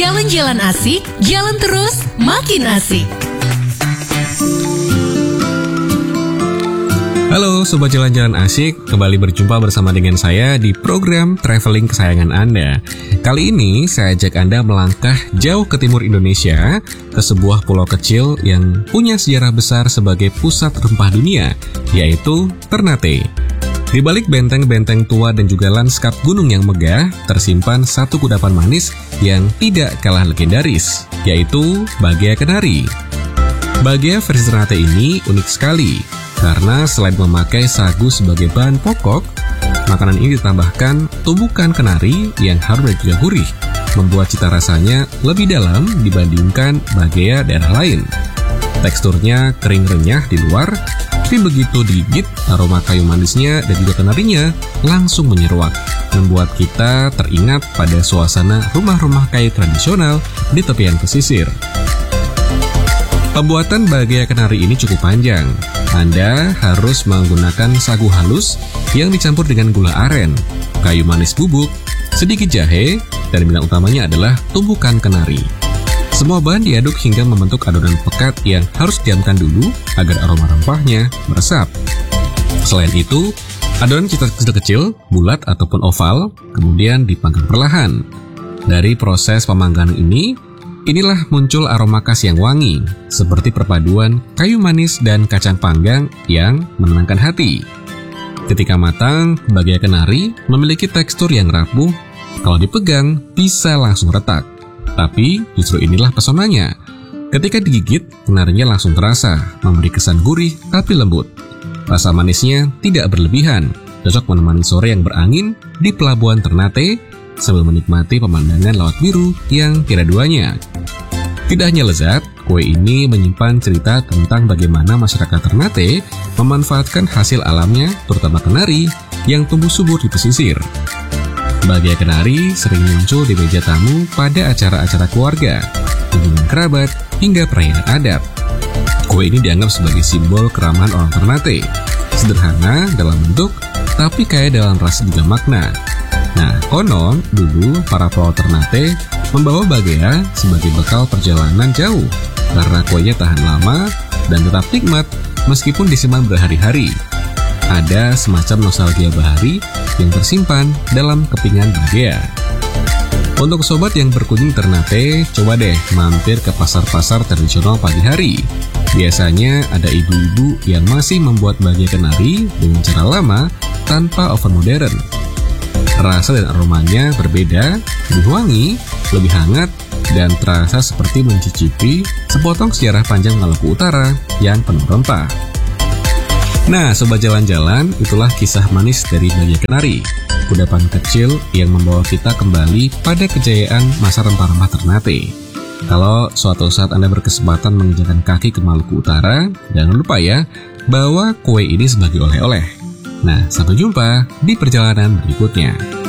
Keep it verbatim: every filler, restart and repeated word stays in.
Jalan-jalan asik, jalan terus, makin asik. Halo Sobat Jalan-Jalan Asik, kembali berjumpa bersama dengan saya di program traveling kesayangan Anda. Kali ini saya ajak Anda melangkah jauh ke timur Indonesia, ke sebuah pulau kecil yang punya sejarah besar sebagai pusat rempah dunia, yaitu Ternate. Di balik benteng-benteng tua dan juga lanskap gunung yang megah, tersimpan satu kudapan manis yang tidak kalah legendaris, yaitu Bagea Kenari. Bagea versi Ternate ini unik sekali, karena selain memakai sagu sebagai bahan pokok, makanan ini ditambahkan tumbukan kenari yang harum dan juga gurih, membuat cita rasanya lebih dalam dibandingkan bagea daerah lain. Teksturnya kering renyah di luar, tapi begitu digigit, aroma kayu manisnya dan juga kenarinya langsung menyeruak, membuat kita teringat pada suasana rumah-rumah kayu tradisional di tepian pesisir. Pembuatan Bagea Kenari ini cukup panjang. Anda harus menggunakan sagu halus yang dicampur dengan gula aren, kayu manis bubuk, sedikit jahe, dan bintang utamanya adalah tumbukan kenari. Semua bahan diaduk hingga membentuk adonan pekat yang harus didiamkan dulu agar aroma rempahnya meresap. Selain itu, adonan cetak kecil-kecil, bulat ataupun oval, kemudian dipanggang perlahan. Dari proses pemanggangan ini, inilah muncul aroma khas yang wangi, seperti perpaduan kayu manis dan kacang panggang yang menenangkan hati. Ketika matang, Bagea Kenari memiliki tekstur yang rapuh, kalau dipegang bisa langsung retak. Tapi justru inilah pesonanya. Ketika digigit, kenarinya langsung terasa, memberi kesan gurih tapi lembut. Rasa manisnya tidak berlebihan, cocok menemani sore yang berangin di pelabuhan Ternate, sambil menikmati pemandangan laut biru yang tiada duanya. Tidak hanya lezat, kue ini menyimpan cerita tentang bagaimana masyarakat Ternate memanfaatkan hasil alamnya, terutama kenari, yang tumbuh subur di pesisir. Bagea Kenari sering muncul di meja tamu pada acara-acara keluarga, kunjungan kerabat, hingga perayaan adat. Kue ini dianggap sebagai simbol keramahan orang Ternate, sederhana dalam bentuk, tapi kaya dalam rasa juga makna. Nah, konon dulu para pelaut Ternate membawa bagea sebagai bekal perjalanan jauh karena kuenya tahan lama dan tetap nikmat meskipun disimpan berhari-hari. Ada semacam nostalgia bahari yang tersimpan dalam kepingan bagea. Untuk sobat yang berkunjung Ternate, coba deh mampir ke pasar-pasar tradisional pagi hari. Biasanya ada ibu-ibu yang masih membuat Bagea Kenari dengan cara lama tanpa oven modern. Rasa dan aromanya berbeda, lebih wangi, lebih hangat, dan terasa seperti mencicipi sepotong sejarah panjang Maluku Utara yang penuh rempah. Nah, sobat jalan-jalan, itulah kisah manis dari Bagea Kenari, kudapan kecil yang membawa kita kembali pada kejayaan masa rempah-rempah Ternate. Kalau suatu saat Anda berkesempatan menginjakan kaki ke Maluku Utara, jangan lupa ya, bawa kue ini sebagai oleh-oleh. Nah, sampai jumpa di perjalanan berikutnya.